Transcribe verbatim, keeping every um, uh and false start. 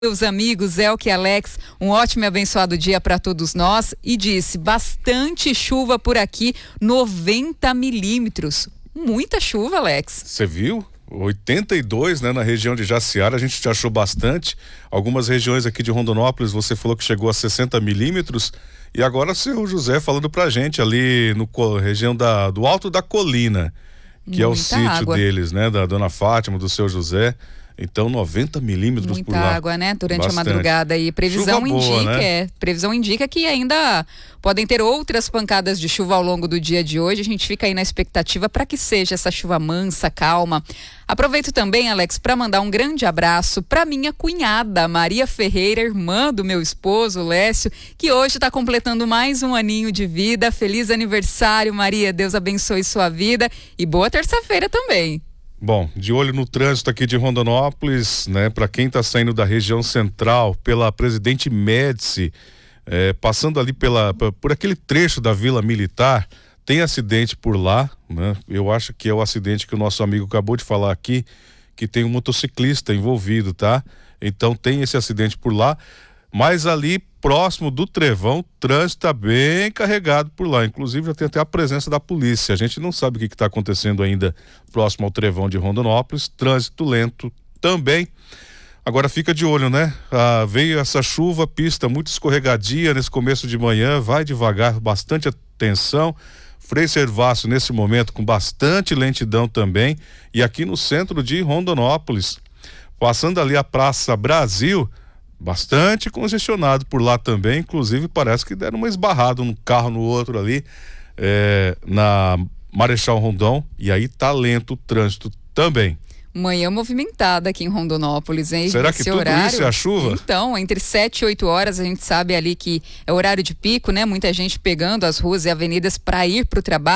Meus amigos, Elke e Alex, um ótimo e abençoado dia para todos nós. E disse, bastante chuva por aqui, noventa milímetros. Muita chuva, Alex. Você viu? oitenta e dois, né, na região de Jaciara, a gente achou bastante. Algumas regiões aqui de Rondonópolis, você falou que chegou a sessenta milímetros. E agora o seu José falando pra gente ali no região da, do Alto da Colina, que Muita é o sítio água. deles, né, da dona Fátima, do seu José. Então, noventa milímetros por lá. Muita água, né? Durante Bastante. a madrugada. E previsão Chuva boa, indica, né? é, previsão indica que ainda podem ter outras pancadas de chuva ao longo do dia de hoje. A gente fica aí na expectativa para que seja essa chuva mansa, calma. Aproveito também, Alex, para mandar um grande abraço para minha cunhada, Maria Ferreira, irmã do meu esposo, Lécio, que hoje está completando mais um aninho de vida. Feliz aniversário, Maria. Deus abençoe sua vida e boa terça-feira também. Bom, de olho no trânsito aqui de Rondonópolis, né? Para quem está saindo da região central, pela Presidente Médici, é, passando ali pela, por aquele trecho da Vila Militar, tem acidente por lá, né? Eu acho que é o acidente que o nosso amigo acabou de falar aqui, que tem um motociclista envolvido, tá? Então tem esse acidente por lá, mas ali próximo do Trevão, o trânsito está bem carregado por lá, inclusive já tem até a presença da polícia. A gente não sabe o que está acontecendo ainda próximo ao Trevão de Rondonópolis, trânsito lento também. Agora fica de olho, né? Ah, veio essa chuva, pista muito escorregadia nesse começo de manhã, vai devagar, bastante atenção. Frei Servácio nesse momento com bastante lentidão também, e aqui no centro de Rondonópolis, passando ali a Praça Brasil, bastante congestionado por lá também, inclusive parece que deram uma esbarrada um carro no outro ali, é, na Marechal Rondon, e aí tá lento o trânsito também. Manhã movimentada aqui em Rondonópolis, hein? Será que Esse tudo horário, isso é a chuva? Então, entre sete e oito horas, a gente sabe ali que é horário de pico, né? Muita gente pegando as ruas e avenidas para ir para o trabalho.